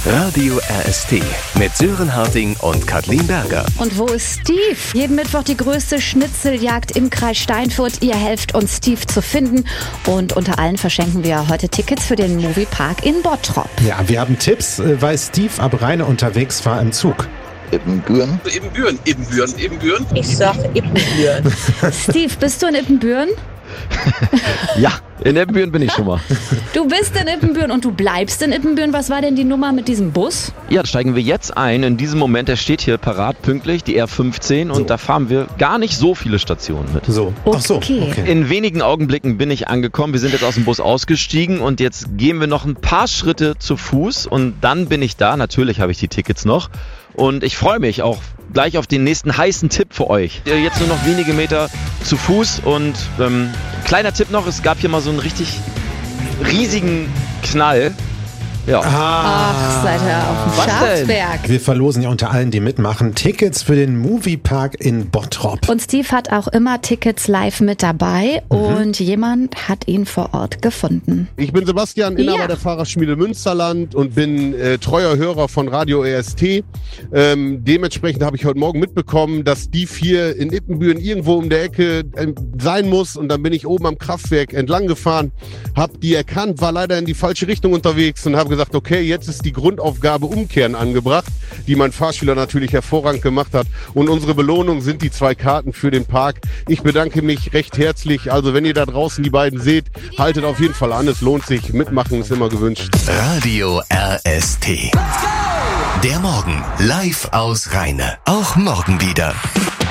Radio RST mit Sören Harting und Kathleen Berger. Und wo ist Steve? Jeden Mittwoch die größte Schnitzeljagd im Kreis Steinfurt. Ihr helft uns, Steve zu finden. Und unter allen verschenken wir heute Tickets für den Moviepark in Bottrop. Ja, wir haben Tipps, weil Steve ab Rheine unterwegs war im Zug. Ibbenbüren. Ich sag Ibbenbüren. Steve, bist du in Ibbenbüren? Ja, in Ibbenbüren bin ich schon mal. Du bist in Ibbenbüren und du bleibst in Ibbenbüren. Was war denn die Nummer mit diesem Bus? Ja, steigen wir jetzt ein. In diesem Moment, der steht hier parat pünktlich, die R15. Und da fahren wir gar nicht so viele Stationen mit. So. Ach so, okay. In wenigen Augenblicken bin ich angekommen. Wir sind jetzt aus dem Bus ausgestiegen und jetzt gehen wir noch ein paar Schritte zu Fuß. Und dann bin ich da. Natürlich habe ich die Tickets noch. Und ich freue mich auch gleich auf den nächsten heißen Tipp für euch. Jetzt nur noch wenige Meter zu Fuß und kleiner Tipp noch, es gab hier mal so einen richtig riesigen Knall. Ja. Ach, seid ihr auf dem Was Schafsberg. Wir verlosen ja unter allen, die mitmachen, Tickets für den Moviepark in Bottrop. Und Steve hat auch immer Tickets live mit dabei und jemand hat ihn vor Ort gefunden. Ich bin Sebastian, Inhaber der Fahrradschmiede Münsterland und bin treuer Hörer von Radio RST. Dementsprechend habe ich heute Morgen mitbekommen, dass Steve hier in Ibbenbüren irgendwo um der Ecke sein muss. Und dann bin ich oben am Kraftwerk entlang gefahren, habe die erkannt, war leider in die falsche Richtung unterwegs und habe gesagt, okay, jetzt ist die Grundaufgabe Umkehren angebracht, die mein Fahrschüler natürlich hervorragend gemacht hat. Und unsere Belohnung sind die 2 Karten für den Park. Ich bedanke mich recht herzlich. Also wenn ihr da draußen die beiden seht, haltet auf jeden Fall an. Es lohnt sich. Mitmachen ist immer gewünscht. Radio RST. Der Morgen live aus Rheine. Auch morgen wieder.